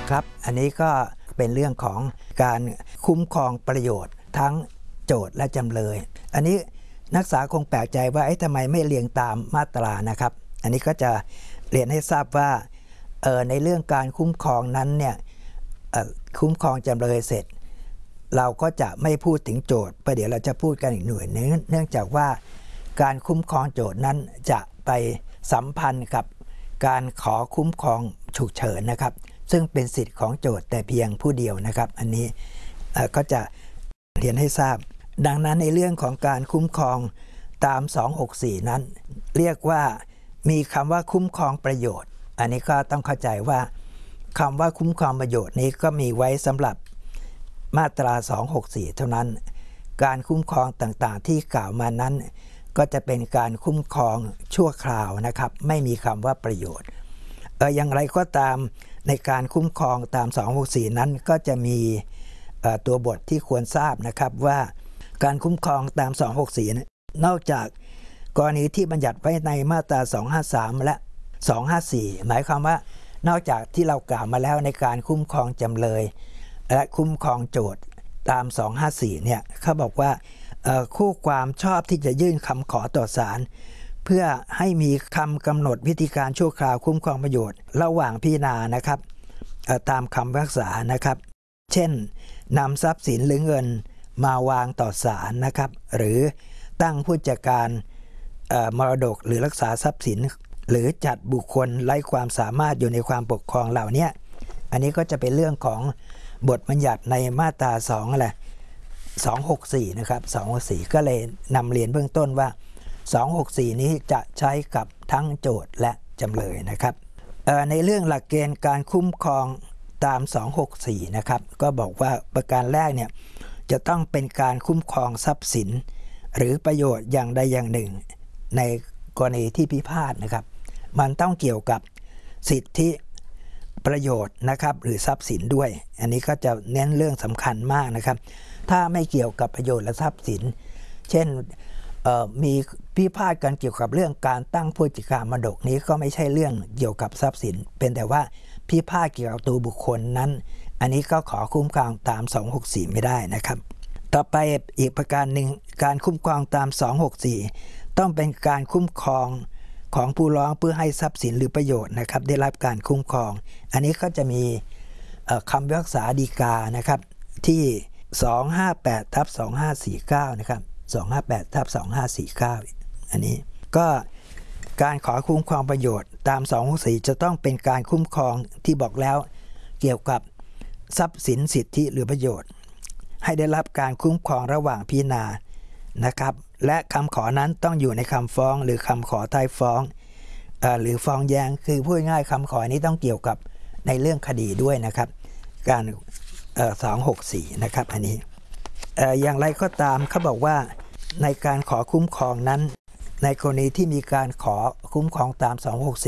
ครับอันนี้ก็เป็นเรื่องของการคุ้มครองประโยชน์ทั้งโจทย์และจำเลยอันนี้นักศึกษาคงแปลกใจว่าทำไมไม่เรียงตามมาตรานะครับอันนี้ก็จะเรียนให้ทราบว่าในเรื่องการคุ้มครองนั้นเนี่ยคุ้มครองจำเลยเสร็จเราก็จะไม่พูดถึงโจทย์ประเดี๋ยวเราจะพูดกันอีกหน่วยนึงเนื่องจากว่าการคุ้มครองโจทย์นั้นจะไปสัมพันธ์กับการขอคุ้มครองฉุกเฉินนะครับซึ่งเป็นสิทธิ์ของโจทย์แต่เพียงผู้เดียวนะครับอันนี้ก็จะเรียนให้ทราบดังนั้นในเรื่องของการคุ้มครองตาม264นั้นเรียกว่ามีคำว่าคุ้มครองประโยชน์อันนี้ก็ต้องเข้าใจว่าคำว่าคุ้มครองประโยชน์นี้ก็มีไว้สำหรับมาตรา264เท่านั้นการคุ้มครองต่างๆที่กล่าวมานั้นก็จะเป็นการคุ้มครองชั่วคราวนะครับไม่มีคำว่าประโยชน์อย่างไรก็ตามในการคุ้มครองตาม264นั้นก็จะมีตัวบทที่ควรทราบนะครับว่าการคุ้มครองตาม264นอกจากกรณีที่บัญญัติไว้ในมาตรา253และ254หมายความว่านอกจากที่เรากล่าวมาแล้วในการคุ้มครองจำเลยและคุ้มครองโจทย์ตาม254เนี่ยเขาบอกว่าคู่ความชอบที่จะยื่นคำขอต่อศาลเพื่อให้มีคำกำหนดวิธีการชั่วคราวคุ้มครองประโยชน์ระหว่างพิจารณานะครับตามคำพิพากษานะครับเช่นนำทรัพย์สินหรือเงินมาวางต่อศาลนะครับหรือตั้งผู้จัดการมรดกหรือรักษาทรัพย์สินหรือจัดบุคคลไร้ความสามารถอยู่ในความปกครองเหล่านี้อันนี้ก็จะเป็นเรื่องของบทบัญญัติในมาตรา264นะครับ264ก็เลยนำเรียนเบื้องต้นว่า264นี้จะใช้กับทั้งโจทย์และจำเลยนะครับในเรื่องหลักเกณฑ์การคุ้มครองตาม264นะครับก็บอกว่าประการแรกเนี่ยจะต้องเป็นการคุ้มครองทรัพย์สินหรือประโยชน์อย่างใดอย่างหนึ่งในกรณีที่พิพาทนะครับมันต้องเกี่ยวกับสิทธิประโยชน์นะครับหรือทรัพย์สินด้วยอันนี้ก็จะเน้นเรื่องสำคัญมากนะครับถ้าไม่เกี่ยวกับประโยชน์และทรัพย์สินเช่นมีพิพาทกันเกี่ยวกับเรื่องการตั้งผู้จัดการมรดกนี้ก็ไม่ใช่เรื่องเกี่ยวกับทรัพย์สินเป็นแต่ว่าพิพาทเกี่ยวกับตัวบุคคลนั้นอันนี้ก็ขอคุ้มครองตาม264ไม่ได้นะครับต่อไปอีกประการหนึ่งการคุ้มครองตาม264ต้องเป็นการคุ้มครองของผู้ร้องเพื่อให้ทรัพย์สินหรือประโยชน์นะครับได้รับการคุ้มครองอันนี้ก็จะมีคำพิพากษาฎีกานะครับที่258/2549นะครับ258/2549อันนี้ก็การขอคุ้มครองประโยชน์ตาม264จะต้องเป็นการคุ้มครองที่บอกแล้วเกี่ยวกับทรัพย์สินสิทธิหรือประโยชน์ให้ได้รับการคุ้มครองระหว่างพิจารณานะครับและคำขอนั้นต้องอยู่ในคำฟ้องหรือคำขอท้ายฟ้องหรือฟ้องแย้งคือพูดง่ายคำขอนี้ต้องเกี่ยวกับในเรื่องคดีด้วยนะครับการ264นะครับอันนี้อย่างไรก็ตามเขาบอกว่าในการขอคุ้มครองนั้นในกรณีที่มีการขอคุ้มครองตาม264